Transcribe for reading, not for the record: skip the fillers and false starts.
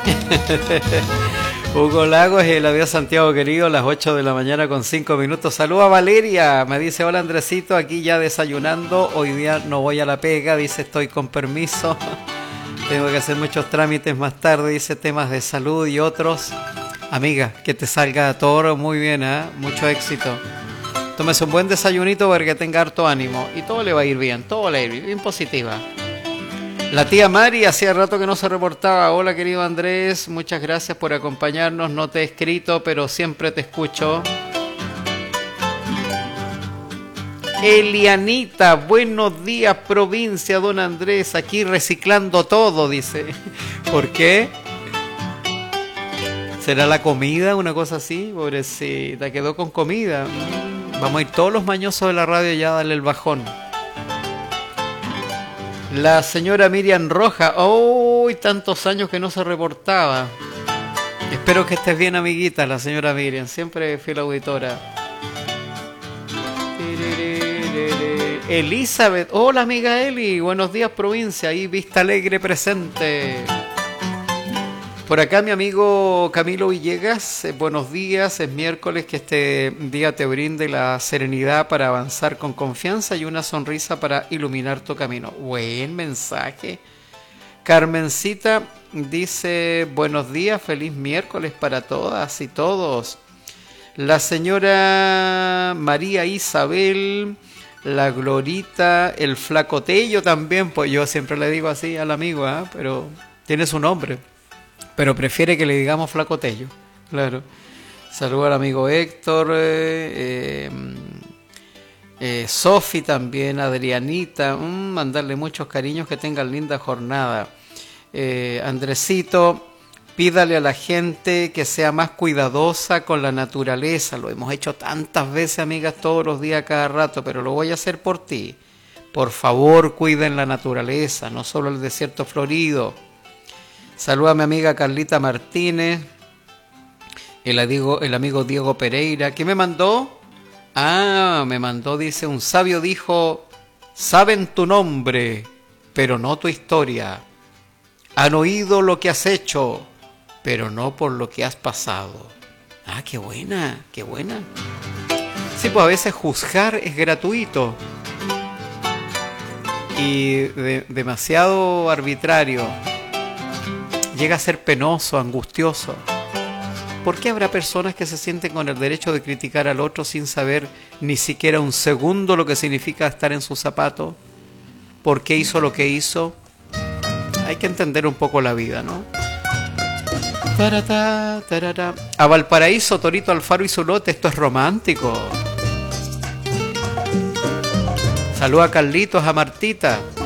Hugo Lagos y el adiós Santiago querido, las 8 de la mañana con 5 minutos. Saluda a Valeria, me dice hola Andresito, aquí ya desayunando, hoy día no voy a la pega, dice estoy con permiso, tengo que hacer muchos trámites más tarde, dice temas de salud y otros. Amiga, que te salga todo muy bien, mucho éxito. Tómese un buen desayunito para que tenga harto ánimo y todo le va a ir bien, todo le va a ir bien, bien positiva. La tía Mari, hacía rato que no se reportaba. Hola querido Andrés, muchas gracias por acompañarnos. No te he escrito, pero siempre te escucho. Elianita, buenos días provincia, don Andrés. Aquí reciclando todo, dice. ¿Por qué? ¿Será la comida? Una cosa así. Pobrecita, quedó con comida. Vamos a ir todos los mañosos de la radio ya a darle el bajón. La señora Miriam Roja, ¡uy! Tantos años que no se reportaba. Espero que estés bien, amiguita, la señora Miriam, siempre fiel auditora. Elizabeth, hola amiga Eli, buenos días provincia, ahí Vista Alegre presente. Por acá mi amigo Camilo Villegas, buenos días, es miércoles, que este día te brinde la serenidad para avanzar con confianza y una sonrisa para iluminar tu camino. Buen mensaje. Carmencita dice, buenos días, feliz miércoles para todas y todos. La señora María Isabel, la Glorita, el Flacotello también, pues yo siempre le digo así al amigo, pero tiene su nombre. Pero prefiere que le digamos Flacotello, claro. Saludo al amigo Héctor, Sofi también, Adrianita, mandarle muchos cariños, que tengan linda jornada. Andresito, pídale a la gente que sea más cuidadosa con la naturaleza. Lo hemos hecho tantas veces, amigas, todos los días, cada rato, pero lo voy a hacer por ti. Por favor, cuiden la naturaleza, no solo el desierto florido. Saluda a mi amiga Carlita Martínez, el amigo Diego Pereira. ¿Qué me mandó? Me mandó, dice, un sabio dijo, saben tu nombre, pero no tu historia. Han oído lo que has hecho, pero no por lo que has pasado. Qué buena, qué buena. Sí, pues a veces juzgar es gratuito y demasiado arbitrario. Llega a ser penoso, angustioso. ¿Por qué habrá personas que se sienten con el derecho de criticar al otro sin saber ni siquiera un segundo lo que significa estar en sus zapatos? ¿Por qué hizo lo que hizo? Hay que entender un poco la vida, ¿no? A Valparaíso, Torito Alfaro y su lote, esto es romántico. Saluda a Carlitos, a Martita.